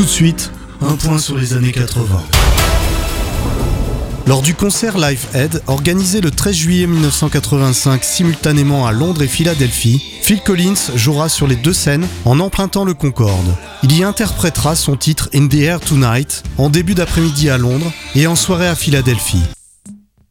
Tout de suite, un point sur les années 80. Lors du concert Live Aid, organisé le 13 juillet 1985 simultanément à Londres et Philadelphie, Phil Collins jouera sur les deux scènes en empruntant le Concorde. Il y interprétera son titre In the Air Tonight en début d'après-midi à Londres et en soirée à Philadelphie.